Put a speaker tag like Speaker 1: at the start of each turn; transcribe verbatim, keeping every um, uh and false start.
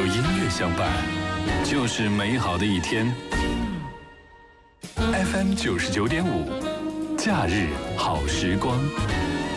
Speaker 1: 音乐相伴，就是美好的一天。F M 九十九点五，假日好时光。